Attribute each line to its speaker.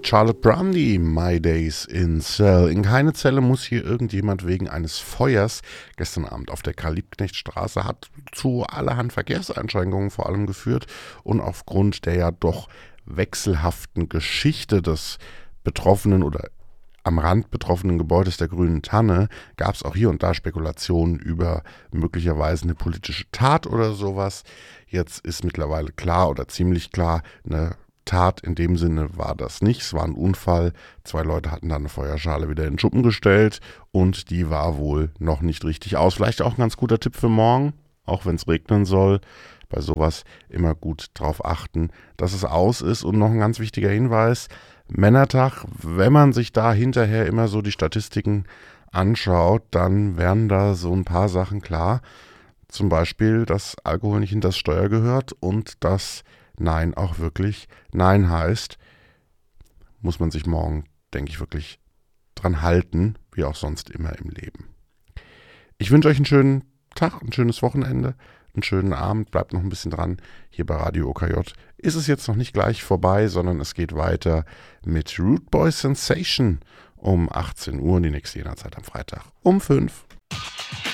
Speaker 1: Charlotte Brumdy, My Days in Cell. In keine Zelle muss hier irgendjemand wegen eines Feuers gestern Abend auf der Karl-Liebknecht-Straße hat zu allerhand Verkehrseinschränkungen vor allem geführt und aufgrund der ja doch wechselhaften Geschichte des betroffenen oder am Rand betroffenen Gebäudes der Grünen Tanne gab es auch hier und da Spekulationen über möglicherweise eine politische Tat oder sowas. Jetzt ist mittlerweile klar oder ziemlich klar, eine Tat in dem Sinne war das nicht. Es war ein Unfall. 2 Leute hatten da eine Feuerschale wieder in den Schuppen gestellt und die war wohl noch nicht richtig aus. Vielleicht auch ein ganz guter Tipp für morgen, auch wenn es regnen soll. Bei sowas immer gut drauf achten, dass es aus ist. Und noch ein ganz wichtiger Hinweis: Männertag, wenn man sich da hinterher immer so die Statistiken anschaut, dann werden da so ein paar Sachen klar. Zum Beispiel, dass Alkohol nicht hinter das Steuer gehört und dass Nein auch wirklich Nein heißt. Muss man sich morgen, denke ich, wirklich dran halten, wie auch sonst immer im Leben. Ich wünsche euch einen schönen Tag, ein schönes Wochenende, einen schönen Abend. Bleibt noch ein bisschen dran. Hier bei Radio OKJ ist es jetzt noch nicht gleich vorbei, sondern es geht weiter mit Root Boy Sensation um 18 Uhr und die nächste Jederzeit am Freitag um 5.